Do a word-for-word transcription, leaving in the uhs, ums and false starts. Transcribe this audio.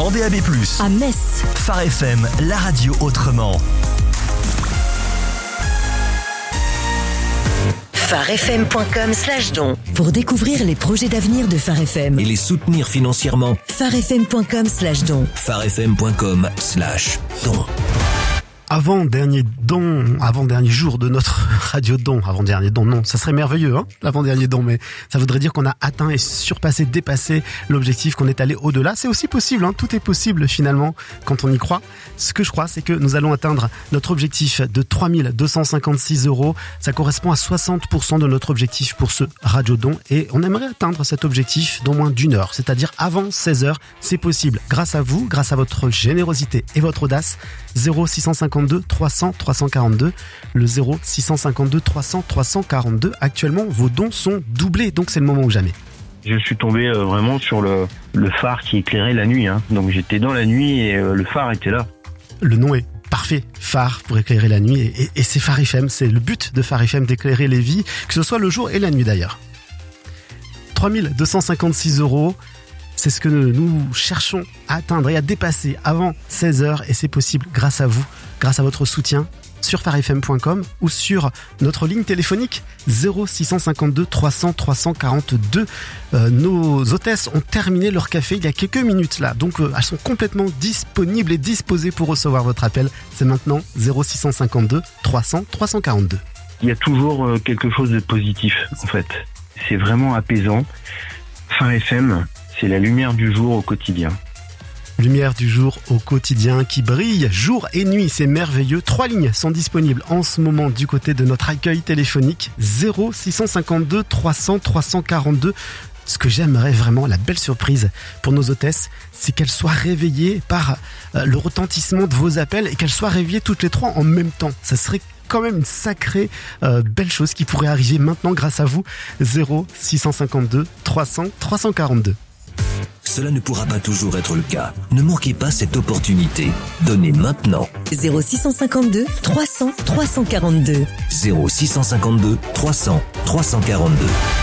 en D A B plus, à Metz. Phare F M, la radio autrement. pharefm point com slash don pour découvrir les projets d'avenir de Phare F M et les soutenir financièrement. pharefm point com slash don pharefm point com slash don. Avant-dernier don, avant-dernier jour de notre radio don, avant-dernier don, non, ça serait merveilleux, hein, l'avant-dernier don, mais ça voudrait dire qu'on a atteint et surpassé, dépassé l'objectif, qu'on est allé au-delà. C'est aussi possible, hein, tout est possible finalement quand on y croit. Ce que je crois, c'est que nous allons atteindre notre objectif de trois mille deux cent cinquante-six euros. Ça correspond à soixante pour cent de notre objectif pour ce radio don et on aimerait atteindre cet objectif dans moins d'une heure, c'est-à-dire avant seize heures. C'est possible grâce à vous, grâce à votre générosité et votre audace. zéro six cent cinquante-deux trois cents trois cent quarante-deux, le zéro six cent cinquante-deux trois cents trois cent quarante-deux. Actuellement, vos dons sont doublés, donc c'est le moment ou jamais. Je suis tombé euh, vraiment sur le, le phare qui éclairait la nuit, hein. Donc j'étais dans la nuit et euh, le phare était là. Le nom est parfait, phare pour éclairer la nuit et, et, et c'est Phare F M, c'est le but de Phare F M d'éclairer les vies, que ce soit le jour et la nuit d'ailleurs. trois mille deux cent cinquante-six euros. C'est ce que nous cherchons à atteindre et à dépasser avant seize heures et c'est possible grâce à vous, grâce à votre soutien sur pharefm point com ou sur notre ligne téléphonique zéro six cent cinquante-deux trois cents trois cent quarante-deux. Euh, nos hôtesses ont terminé leur café il y a quelques minutes là, donc euh, elles sont complètement disponibles et disposées pour recevoir votre appel. C'est maintenant zéro six cent cinquante-deux trois cents trois cent quarante-deux. Il y a toujours euh, quelque chose de positif en fait. C'est vraiment apaisant. Phare F M, c'est la lumière du jour au quotidien. Lumière du jour au quotidien qui brille jour et nuit, c'est merveilleux. Trois lignes sont disponibles en ce moment du côté de notre accueil téléphonique zéro six cent cinquante-deux trois cents trois cent quarante-deux. Ce que j'aimerais vraiment, la belle surprise pour nos hôtesses, c'est qu'elles soient réveillées par euh, le retentissement de vos appels et qu'elles soient réveillées toutes les trois en même temps. Ça serait quand même une sacrée euh, belle chose qui pourrait arriver maintenant grâce à vous. zéro six cent cinquante-deux trois cents trois cent quarante-deux. Cela ne pourra pas toujours être le cas. Ne manquez pas cette opportunité. Donnez maintenant. zéro six cent cinquante-deux trois cents trois cent quarante-deux. zéro six cent cinquante-deux trois cents trois cent quarante-deux.